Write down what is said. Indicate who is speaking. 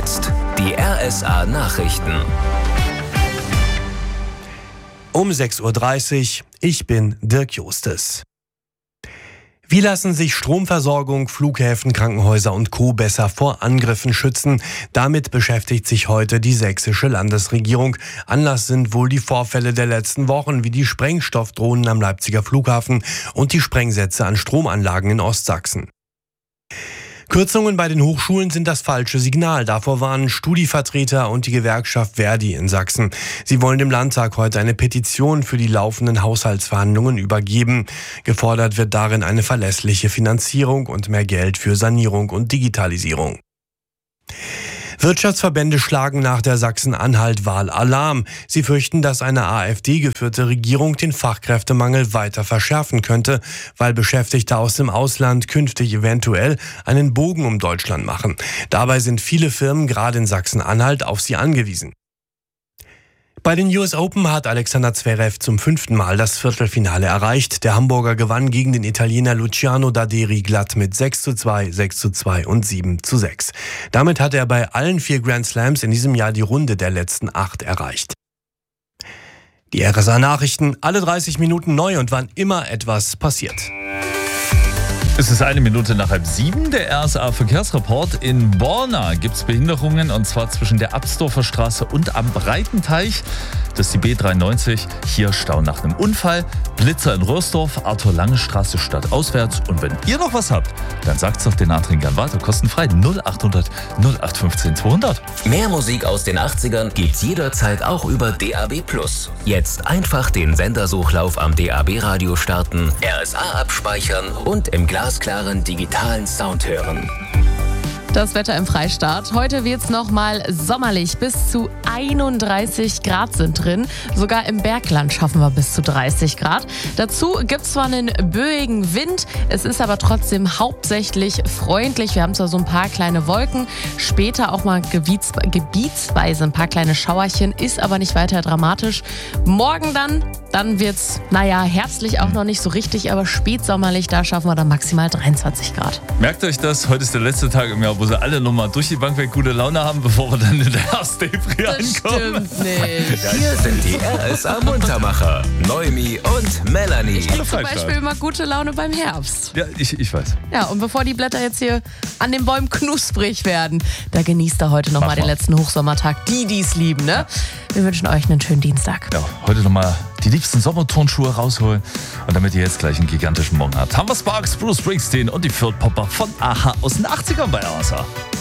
Speaker 1: jetzt die RSA Nachrichten.
Speaker 2: Um 6.30 Uhr, ich bin Dirk Justes. Wie lassen sich Stromversorgung, Flughäfen, Krankenhäuser und Co. besser vor Angriffen schützen? Damit beschäftigt sich heute die sächsische Landesregierung. Anlass sind wohl die Vorfälle der letzten Wochen, wie die Sprengstoffdrohnen am Leipziger Flughafen und die Sprengsätze an Stromanlagen in Ostsachsen. Kürzungen bei den Hochschulen sind das falsche Signal. Davor warnen Studivertreter und die Gewerkschaft Verdi in Sachsen. Sie wollen dem Landtag heute eine Petition für die laufenden Haushaltsverhandlungen übergeben. Gefordert wird darin eine verlässliche Finanzierung und mehr Geld für Sanierung und Digitalisierung. Wirtschaftsverbände schlagen nach der Sachsen-Anhalt-Wahl Alarm. Sie fürchten, dass eine AfD-geführte Regierung den Fachkräftemangel weiter verschärfen könnte, weil Beschäftigte aus dem Ausland künftig eventuell einen Bogen um Deutschland machen. Dabei sind viele Firmen gerade in Sachsen-Anhalt auf sie angewiesen. Bei den US Open hat Alexander Zverev zum 5. Mal das Viertelfinale erreicht. Der Hamburger gewann gegen den Italiener Luciano Daderi glatt mit 6:2, 6:2 und 7:6. Damit hat er bei allen 4 Grand Slams in diesem Jahr die Runde der letzten 8 erreicht. Die RSA Nachrichten, alle 30 Minuten neu und wann immer etwas passiert.
Speaker 3: Es ist 1 Minute nach 6:30. Der RSA Verkehrsreport. In Borna gibt es Behinderungen, und zwar zwischen der Absdorfer Straße und am Breitenteich. Das ist die B93. Hier Stau nach einem Unfall. Blitzer in Röhrsdorf, Arthur-Lange-Straße stadtauswärts. Und wenn ihr noch was habt, dann sagt's doch den Adrian gern weiter. Kostenfrei 0800 0815 200.
Speaker 1: Mehr Musik aus den 80ern gibt's jederzeit auch über DAB+. Jetzt einfach den Sendersuchlauf am DAB-Radio starten, RSA abspeichern und im glasklaren digitalen Sound hören.
Speaker 4: Das Wetter im Freistaat. Heute wird's noch mal sommerlich. Bis zu 31 Grad sind drin. Sogar im Bergland schaffen wir bis zu 30 Grad. Dazu gibt's zwar einen böigen Wind, es ist aber trotzdem hauptsächlich freundlich. Wir haben zwar so ein paar kleine Wolken, später auch mal gebietsweise ein paar kleine Schauerchen, ist aber nicht weiter dramatisch. Morgen dann wird's, herbstlich auch noch nicht so richtig, aber spätsommerlich, da schaffen wir dann maximal 23 Grad.
Speaker 3: Merkt euch das, heute ist der letzte Tag im Jahr, wo sie alle nochmal durch die Bank weg gute Laune haben, bevor wir dann in der Herbst-Depri ankommen.
Speaker 4: Stimmt nicht.
Speaker 1: Hier sind die RSA Muntermacher, Noemi und Melanie.
Speaker 4: Ich habe zum Beispiel immer gute Laune beim Herbst.
Speaker 3: Ja, ich weiß.
Speaker 4: Ja, und bevor die Blätter jetzt hier an den Bäumen knusprig werden, da genießt ihr heute nochmal den letzten Hochsommertag. Die's lieben, ne? Wir wünschen euch einen schönen Dienstag.
Speaker 3: Ja, heute nochmal die liebsten Sommerturnschuhe rausholen. Und damit ihr jetzt gleich einen gigantischen Morgen habt, haben wir Sparks, Bruce Springsteen und die Fürth Popper von Aha aus den 80ern bei RSA.